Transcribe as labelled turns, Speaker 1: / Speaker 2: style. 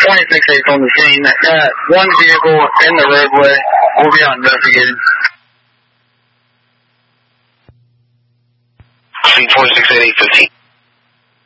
Speaker 1: 26-8 on the scene. One vehicle in the roadway. We'll be out investigating.
Speaker 2: Scene 26-8, 15.